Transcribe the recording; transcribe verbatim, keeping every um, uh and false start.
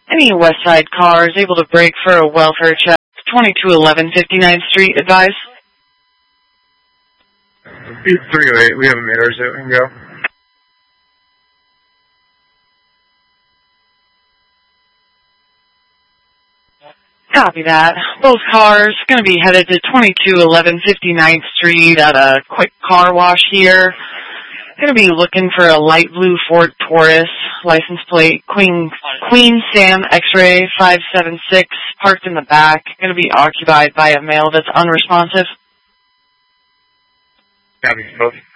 Any West Side cars able to brake for a welfare check? twenty-two eleven fifty-ninth Street, advise. three oh eight, we have a mirrors that we can go. Copy that. Both cars going to be headed to twenty-two eleven fifty-ninth Street at a quick car wash here. Going to be looking for a light blue Ford Taurus, license plate Queen Queen Sam X-ray five seven six, parked in the back. Going to be occupied by a male that's unresponsive. Copy, both.